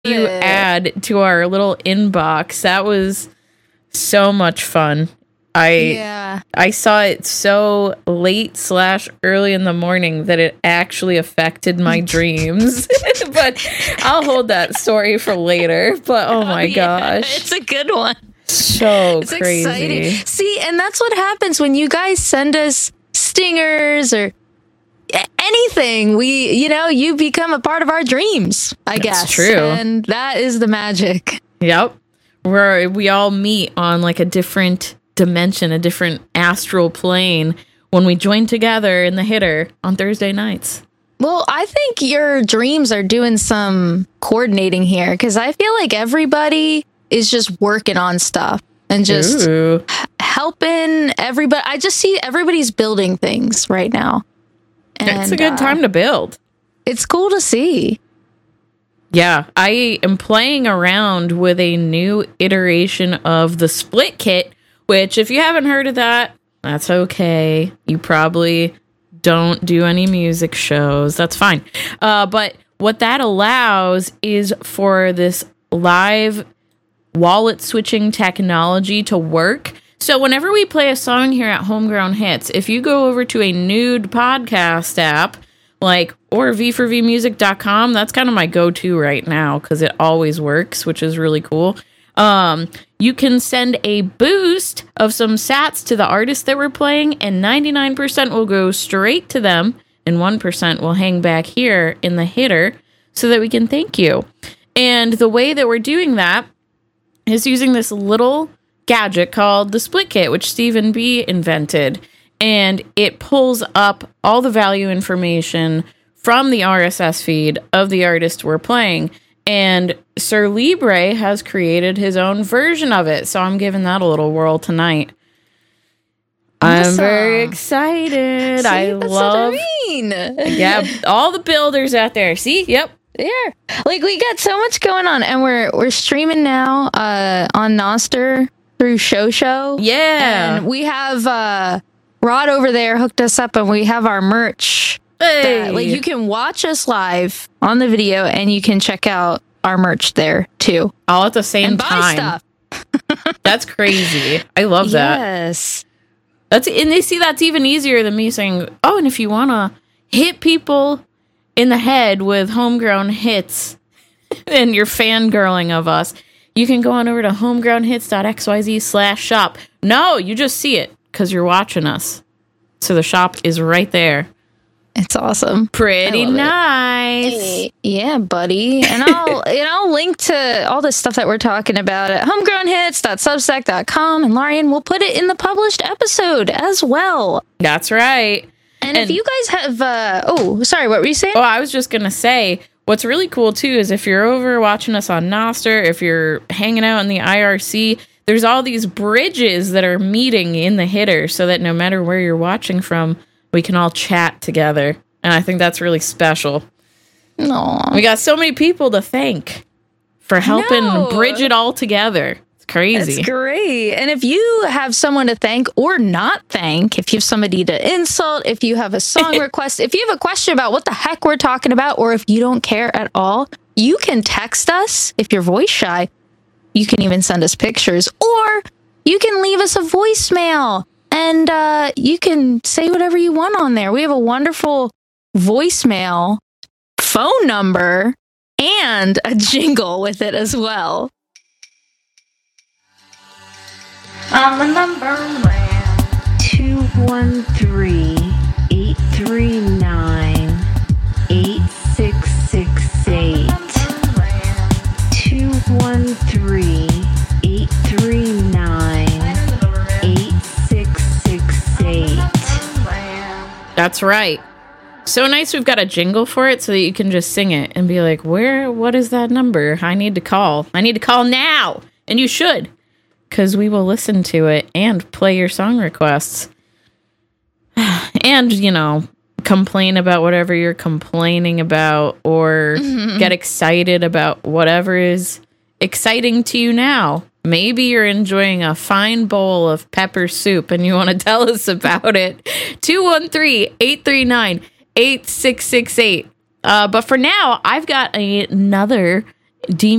you add to our little inbox. That was so much fun. I saw it so late / early in the morning that it actually affected my dreams. But I'll hold that story for later. But oh my gosh. It's a good one. It's crazy. Exciting. See, and that's what happens when you guys send us stingers or anything. You become a part of our dreams, I guess. That's true. And that is the magic. Yep. Where we all meet on like a different dimension, a different astral plane when we join together in the hitter on Thursday nights. Well, I think your dreams are doing some coordinating here because I feel like everybody is just working on stuff and just helping everybody. I just see everybody's building things right now. And it's a good time to build. It's cool to see. Yeah, I am playing around with a new iteration of the Split Kit, which if you haven't heard of that, that's okay. You probably don't do any music shows. That's fine. But what that allows is for this live wallet switching technology to work. So whenever we play a song here at Homegrown Hits, if you go over to a nude podcast app, or v4vmusic.com, that's kind of my go-to right now because it always works, which is really cool. You can send a boost of some sats to the artist that we're playing, and 99% will go straight to them, and 1% will hang back here in the hitter so that we can thank you. And the way that we're doing that is using this little gadget called the Split Kit, which Stephen B invented. And it pulls up all the value information from the RSS feed of the artist we're playing. And Sir Libre has created his own version of it. So I'm giving that a little whirl tonight. Awesome. I'm very excited. See, I love. What I mean. Yeah, all the builders out there. See? Yep. There. We got so much going on. And we're streaming now on Nostr through Show. Yeah. And we have Rod over there hooked us up, and we have our merch. Hey. You can watch us live on the video, and you can check out our merch there too. All at the same and buy time. Stuff. That's crazy. I love that. Yes. That's even easier than me saying, oh, and if you want to hit people in the head with Homegrown Hits and you're fangirling of us, you can go on over to homegrownhits.xyz/shop. No, you just see it because you're watching us. So the shop is right there. It's awesome. Pretty nice. Yeah, buddy. And I'll link to all the stuff that we're talking about at homegrownhits.substack.com, and Larian will put it in the published episode as well. That's right. And if you guys have sorry, what were you saying? Oh, I was just going to say, what's really cool too is if you're over watching us on Nostr, if you're hanging out in the IRC, there's all these bridges that are meeting in the hitter so that no matter where you're watching from, we can all chat together. And I think that's really special. Aww. We got so many people to thank for helping bridge it all together. It's crazy. That's great. And if you have someone to thank or not thank, if you have somebody to insult, if you have a song request, if you have a question about what the heck we're talking about, or if you don't care at all, you can text us. If you're voice shy, you can even send us pictures, or you can leave us a voicemail. And you can say whatever you want on there. We have a wonderful voicemail, phone number, and a jingle with it as well. On the number 213-839-8668. 213-839-8668. That's right. So nice we've got a jingle for it so that you can just sing it and be like, what is that number? I need to call. I need to call now. And you should, because we will listen to it and play your song requests. And, complain about whatever you're complaining about, or get excited about whatever is exciting to you now. Maybe you're enjoying a fine bowl of pepper soup and you want to tell us about it. 213-839-8668. But for now, I've got another D